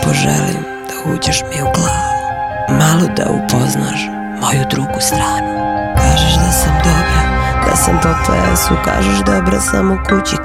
poželim da uđeš mi u glavu, malo da upoznaš moju drugu stranu. Kažeš da sam dobra, da sam po plesu, kažeš dobra sam u kući